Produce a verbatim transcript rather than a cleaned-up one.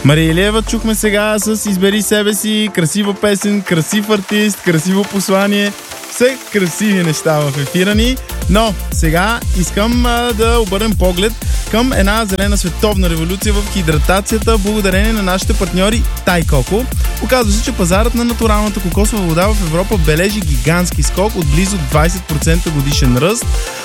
Мария Илиева чухме сега с "Избери себе си", красива песен, красив артист, красиво послание. Все красиви неща в ефира ни. Но сега искам а, да обърнем поглед към една зелена световна революция в хидратацията, благодарение на нашите партньори Тайкоко. Оказва се, че пазарът на натуралната кокосова вода в Европа бележи гигантски скок от близо двайсет процента годишен ръст.